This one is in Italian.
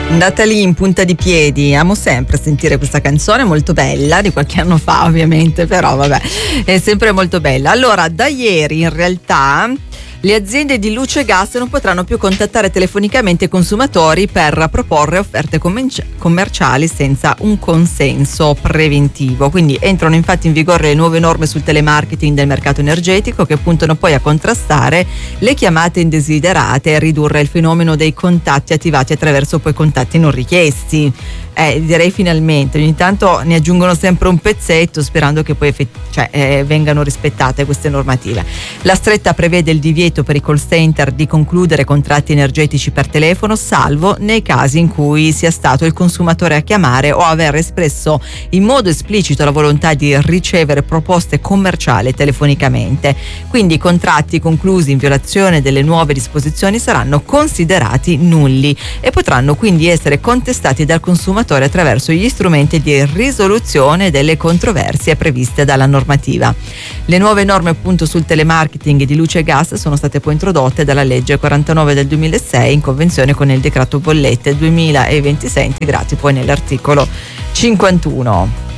Andata lì in punta di piedi, amo sempre sentire questa canzone, molto bella, di qualche anno fa ovviamente, però vabbè, è sempre molto bella. Allora, da ieri in realtà le aziende di luce e gas non potranno più contattare telefonicamente i consumatori per proporre offerte commerciali senza un consenso preventivo. Quindi entrano infatti in vigore le nuove norme sul telemarketing del mercato energetico che puntano poi a contrastare le chiamate indesiderate e a ridurre il fenomeno dei contatti attivati attraverso poi contatti non richiesti. Direi finalmente, ogni tanto ne aggiungono sempre un pezzetto sperando che poi vengano rispettate queste normative. La stretta prevede il divieto per i call center di concludere contratti energetici per telefono, salvo nei casi in cui sia stato il consumatore a chiamare o aver espresso in modo esplicito la volontà di ricevere proposte commerciali telefonicamente. Quindi i contratti conclusi in violazione delle nuove disposizioni saranno considerati nulli e potranno quindi essere contestati dal consumatore attraverso gli strumenti di risoluzione delle controversie previste dalla normativa. Le nuove norme appunto sul telemarketing di luce e gas sono state poi introdotte dalla legge 49 del 2006 in convenzione con il decreto bollette 2026 integrati poi nell'articolo 51.